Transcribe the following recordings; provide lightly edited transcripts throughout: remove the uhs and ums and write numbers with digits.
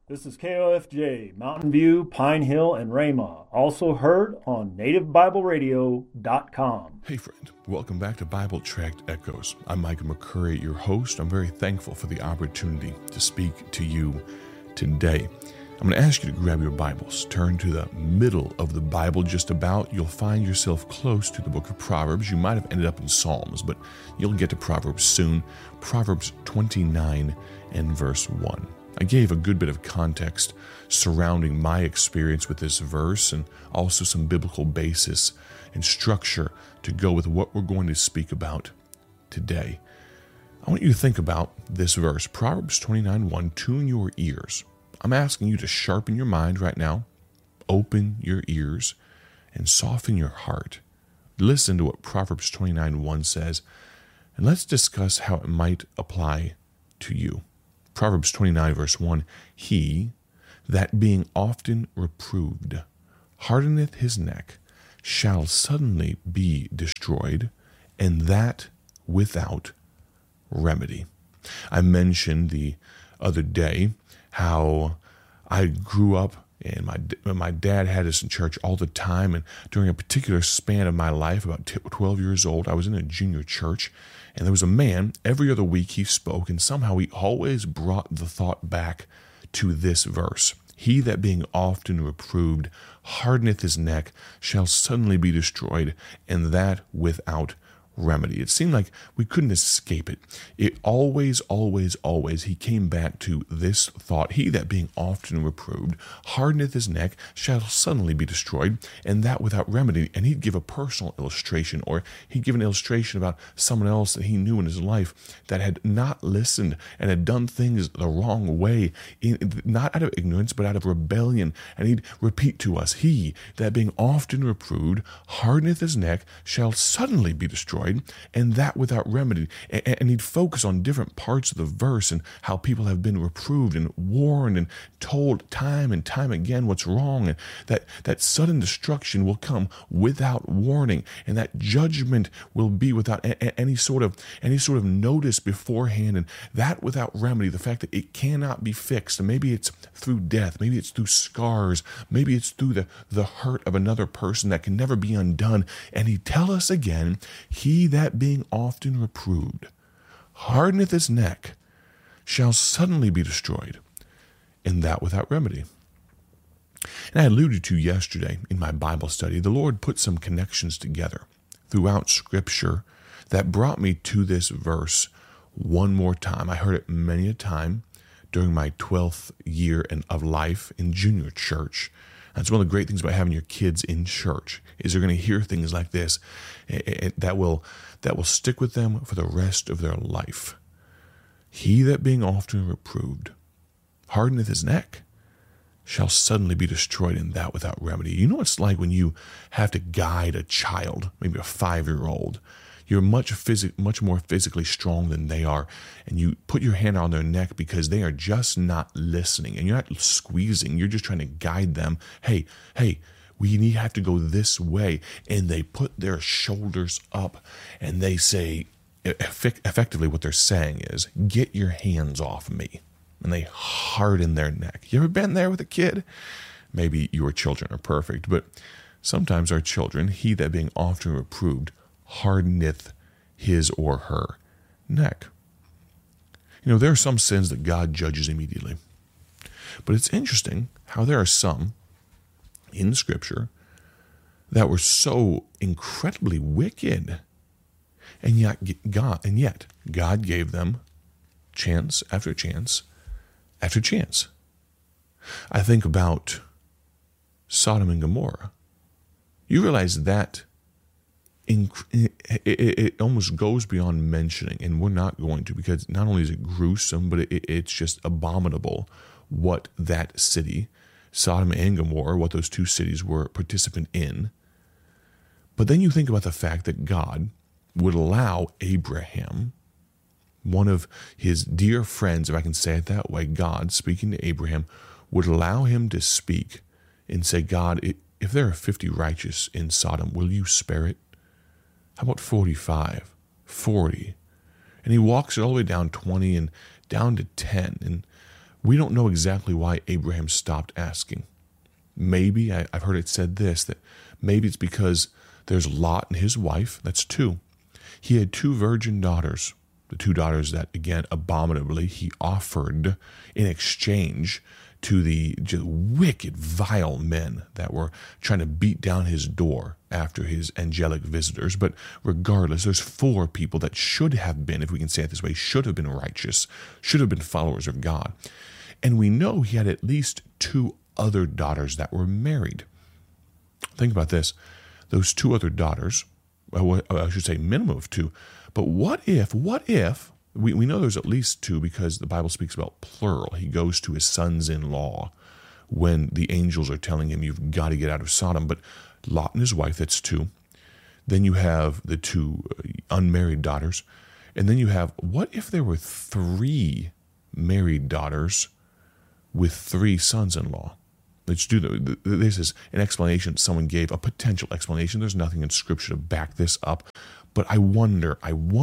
This is KOFJ, Mountain View, Pine Hill, and Rama. Also heard on NativeBibleRadio.com. Hey friend, welcome back to Bible Tract Echoes. I'm Micah McCurry, your host. I'm very thankful for the opportunity to speak to you today. I'm going to ask you to grab your Bibles, turn to the middle of the Bible just about. You'll find yourself close to the book of Proverbs. You might have ended up in Psalms, but you'll get to Proverbs soon. Proverbs 29 and verse 1. I gave a good bit of context surrounding my experience with this verse and also some biblical basis and structure to go with what we're going to speak about today. I want you to think about this verse, Proverbs 29:1, tune your ears. I'm asking you to sharpen your mind right now, open your ears, and soften your heart. Listen to what Proverbs 29:1 says, and let's discuss how it might apply to you. Proverbs 29 verse 1, he that being often reproved hardeneth his neck shall suddenly be destroyed, and that without remedy. I mentioned the other day how I grew up and my dad had us in church all the time, and during a particular span of my life, about 12 years old, I was in a junior church, and there was a man, every other week he spoke, and somehow he always brought the thought back to this verse. He that being often reproved hardeneth his neck shall suddenly be destroyed, and that without remedy. It seemed like we couldn't escape it. It always, he came back to this thought. He that being often reproved hardeneth his neck shall suddenly be destroyed, and that without remedy. And he'd give a personal illustration, or he'd give an illustration about someone else that he knew in his life that had not listened and had done things the wrong way, not out of ignorance, but out of rebellion. And he'd repeat to us, he that being often reproved hardeneth his neck shall suddenly be destroyed, and that without remedy. And he'd focus on different parts of the verse and how people have been reproved and warned and told time and time again what's wrong, and that sudden destruction will come without warning, and that judgment will be without any sort of notice beforehand, and that without remedy, the fact that it cannot be fixed. And maybe it's through death, maybe it's through scars, maybe it's through the hurt of another person that can never be undone. And he'd tell us again, he that being often reproved hardeneth his neck shall suddenly be destroyed, and that without remedy. And I alluded to yesterday in my Bible study, the Lord put some connections together throughout Scripture that brought me to this verse one more time. I heard it many a time during my 12th year of life in junior church. That's one of the great things about having your kids in church, is they're going to hear things like this that will stick with them for the rest of their life. He that being often reproved hardeneth his neck shall suddenly be destroyed, and that without remedy. You know what it's like when you have to guide a child, maybe a 5-year-old. You're much more physically strong than they are, and you put your hand on their neck because they are just not listening, and you're not squeezing, you're just trying to guide them. Hey, we have to go this way, and they put their shoulders up, and they say, effectively what they're saying is, get your hands off me, and they harden their neck. You ever been there with a kid? Maybe your children are perfect, but sometimes our children, he that being often reproved, hardeneth his or her neck. You know, there are some sins that God judges immediately. But it's interesting how there are some in Scripture that were so incredibly wicked, and yet God gave them chance after chance after chance. I think about Sodom and Gomorrah. You realize that it almost goes beyond mentioning, and we're not going to, because not only is it gruesome, but it's just abominable what that city, Sodom and Gomorrah, what those two cities were participant in. But then you think about the fact that God would allow Abraham, one of his dear friends, if I can say it that way, God speaking to Abraham, would allow him to speak and say, God, if there are 50 righteous in Sodom, will you spare it? How about 45, 40? And he walks it all the way down 20 and down to 10. And We don't know exactly why Abraham stopped asking. Maybe, I've heard it said this, that maybe it's because there's Lot and his wife. That's two. He had two virgin daughters, the two daughters that, again, abominably he offered in exchange to the wicked, vile men that were trying to beat down his door after his angelic visitors. But regardless, there's four people that should have been, if we can say it this way, should have been righteous, should have been followers of God. And we know he had at least two other daughters that were married. Think about this. Those two other daughters, I should say minimum of two, but what if, we know there's at least two because the Bible speaks about plural. He goes to his sons-in-law when the angels are telling him you've got to get out of Sodom. But Lot and his wife, that's two. Then you have the two unmarried daughters. And then you have, what if there were three married daughters with three sons-in-law? Let's do that. This is an explanation someone gave, a potential explanation. There's nothing in Scripture to back this up. But I wonder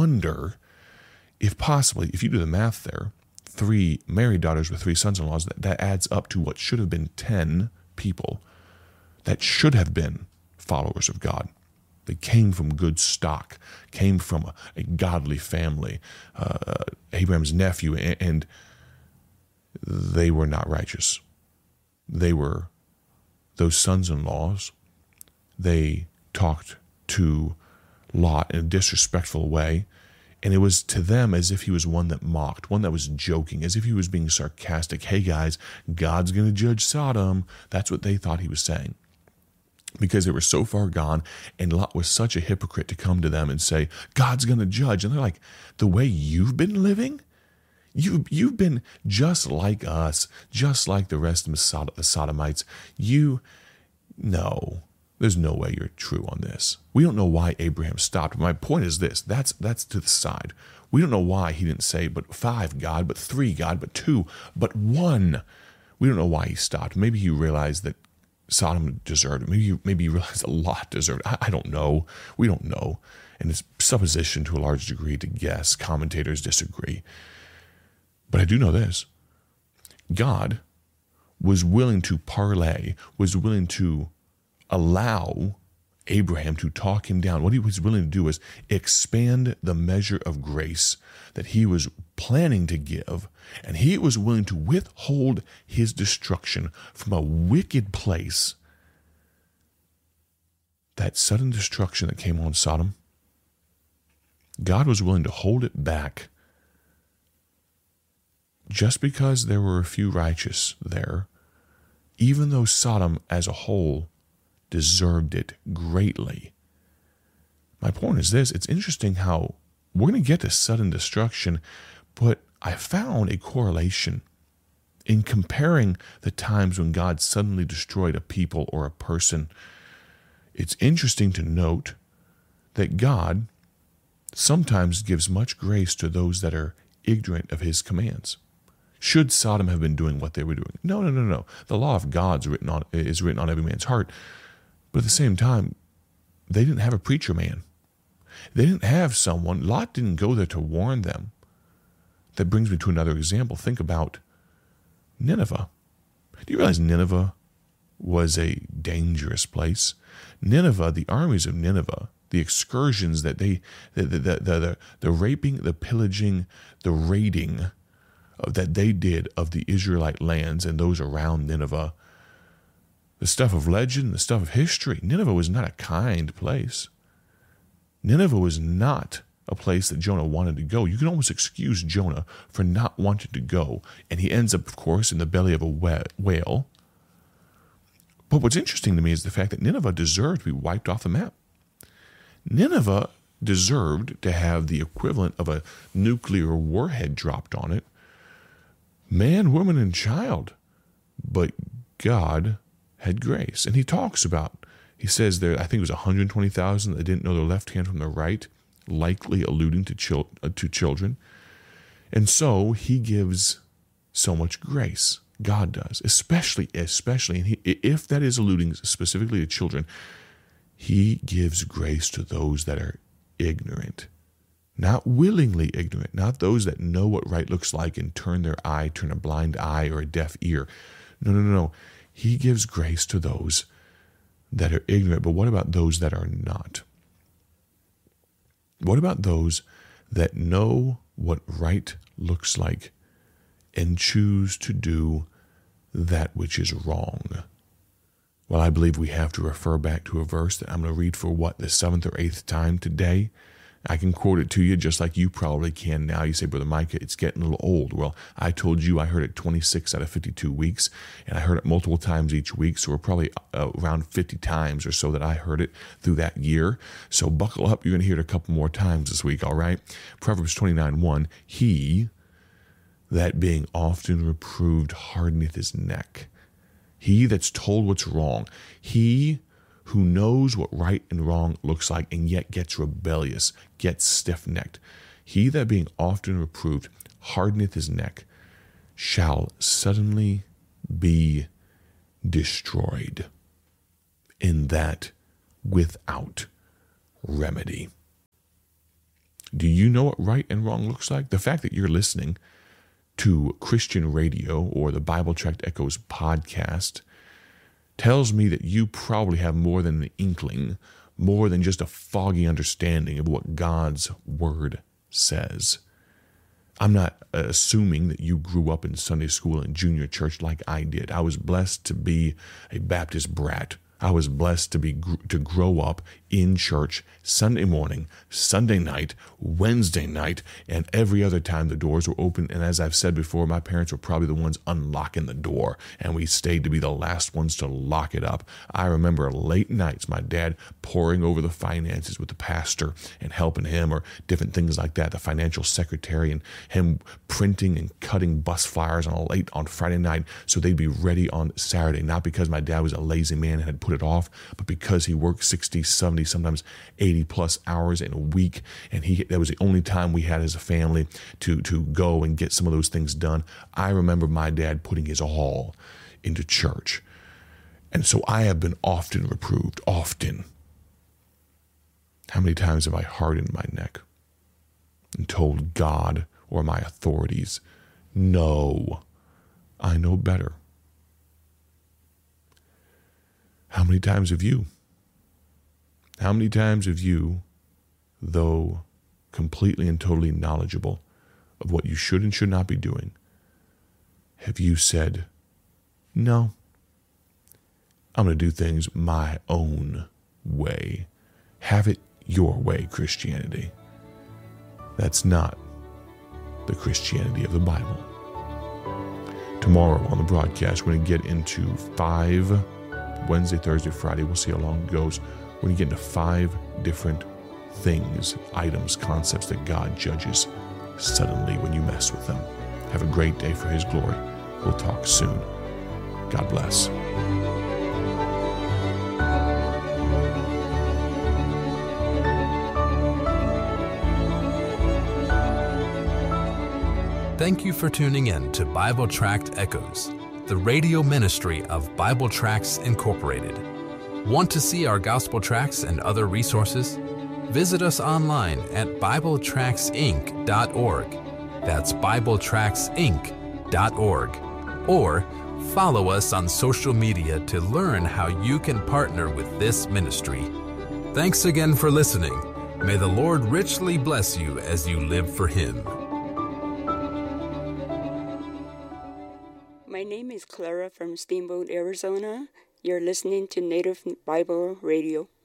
if possibly, if you do the math there, three married daughters with three sons-in-laws, that adds up to what should have been 10 people that should have been followers of God. They came from good stock, came from a godly family, Abraham's nephew, and they were not righteous. They were those sons-in-laws. They talked to Lot in a disrespectful way, and it was to them as if he was one that mocked, one that was joking, as if he was being sarcastic. Hey guys, God's going to judge Sodom. That's what they thought he was saying, because they were so far gone, and Lot was such a hypocrite to come to them and say, God's going to judge. And they're like, the way you've been living? You've been just like us, just like the rest of the Sodomites. No, there's no way you're true on this. We don't know why Abraham stopped. My point is this, that's to the side. We don't know why he didn't say, but 5, God, but 3, God, but 2, but 1. We don't know why he stopped. Maybe he realized that Sodom deserved it. Maybe he realized Lot deserved it. I don't know. We don't know. And it's supposition to a large degree to guess. Commentators disagree. But I do know this. God was willing to parlay, was willing to allow Abraham to talk him down. What he was willing to do was expand the measure of grace that he was planning to give, and he was willing to withhold his destruction from a wicked place. That sudden destruction that came on Sodom, God was willing to hold it back just because there were a few righteous there, even though Sodom as a whole deserved it greatly. My point is this, it's interesting how we're going to get to sudden destruction, but I found a correlation in comparing the times when God suddenly destroyed a people or a person. It's interesting to note that God sometimes gives much grace to those that are ignorant of his commands. Should Sodom have been doing what they were doing? No. The law of God is written on every man's heart. But at the same time, they didn't have a preacher man. They didn't have someone. Lot didn't go there to warn them. That brings me to another example. Think about Nineveh. Do you realize Nineveh was a dangerous place? Nineveh, the armies of Nineveh, the excursions that the raping, the pillaging, the raiding that they did of the Israelite lands and those around Nineveh, the stuff of legend, the stuff of history. Nineveh was not a kind place. Nineveh was not a place that Jonah wanted to go. You can almost excuse Jonah for not wanting to go, and he ends up, of course, in the belly of a whale. But what's interesting to me is the fact that Nineveh deserved to be wiped off the map. Nineveh deserved to have the equivalent of a nuclear warhead dropped on it. Man, woman, and child. But God had grace. And he talks about, he says there, I think it was 120,000 that didn't know their left hand from their right, likely alluding to children. And so he gives so much grace. God does, especially, and if that is alluding specifically to children, he gives grace to those that are ignorant. not willingly ignorant, not those that know what right looks like and turn a blind eye or a deaf ear. No. He gives grace to those that are ignorant. But what about those that are not? What about those that know what right looks like and choose to do that which is wrong? Well, I believe we have to refer back to a verse that I'm going to read for the 7th or 8th time today. I can quote it to you just like you probably can now. You say, Brother Micah, it's getting a little old. Well, I told you I heard it 26 out of 52 weeks, and I heard it multiple times each week, so we're probably around 50 times or so that I heard it through that year. So buckle up. You're going to hear it a couple more times this week, all right? Proverbs 29:1, he that being often reproved hardeneth his neck. He that's told what's wrong. He who knows what right and wrong looks like and yet gets rebellious, gets stiff-necked. He that being often reproved hardeneth his neck shall suddenly be destroyed, in that without remedy. Do you know what right and wrong looks like? The fact that you're listening to Christian radio or the Bible Tract Echoes podcast tells me that you probably have more than an inkling, more than just a foggy understanding of what God's Word says. I'm not assuming that you grew up in Sunday school and junior church like I did. I was blessed to be a Baptist brat. I was blessed to grow up in church Sunday morning, Sunday night, Wednesday night, and every other time the doors were open. And as I've said before, my parents were probably the ones unlocking the door, and we stayed to be the last ones to lock it up. I remember late nights, my dad poring over the finances with the pastor and helping him, or different things like that, the financial secretary, and him printing and cutting bus flyers on Friday night so they'd be ready on Saturday, not because my dad was a lazy man and had put it off, but because he worked 60, 70, sometimes 80 plus hours in a week, and that was the only time we had as a family to go and get some of those things done. I remember my dad putting his all into church. And so I have been often reproved, often. How many times have I hardened my neck and told God or my authorities, no, I know better? How many times have you? How many times have you, though completely and totally knowledgeable of what you should and should not be doing, have you said, no, I'm going to do things my own way. Have it your way, Christianity. That's not the Christianity of the Bible. Tomorrow on the broadcast, we're going to get into 5 Wednesday, Thursday, Friday. We'll see how long it goes. We're going to get into 5 different things, items, concepts that God judges suddenly when you mess with them. Have a great day for His glory. We'll talk soon. God bless. Thank you for tuning in to Bible Tract Echoes, the radio ministry of Bible Tracts Incorporated. Want to see our gospel tracts and other resources? Visit us online at BibleTractsInc.org. That's BibleTractsInc.org. Or follow us on social media to learn how you can partner with this ministry. Thanks again for listening. May the Lord richly bless you as you live for Him. My name is Clara from Steamboat, Arizona. You're listening to Native Bible Radio.